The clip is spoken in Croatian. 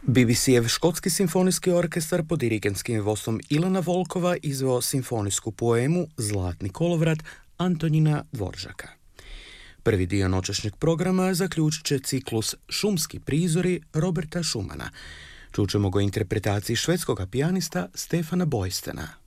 BBC-ev škotski simfonijski orkestar pod dirigentskim vodstvom Ilana Volkova izveo simfonijsku poemu Zlatni kolovrat Antonina Dvoržaka. Prvi dio noćašnjeg programa zaključit će ciklus Šumski prizori Roberta Schumana. Čućemo go interpretaciji švedskog pijanista Stefana Boystena.